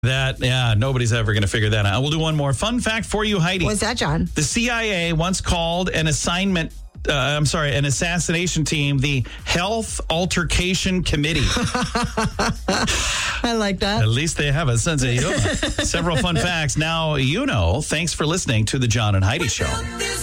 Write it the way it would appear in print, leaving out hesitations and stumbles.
Nobody's ever going to figure that out. We'll do one more. Fun fact for you, Heidi. What's that, John? The CIA once called an assassination team the Health Altercation Committee. I like that. At least they have a sense of humor. Several fun facts. Now you know. Thanks for listening to the John and Heidi Show.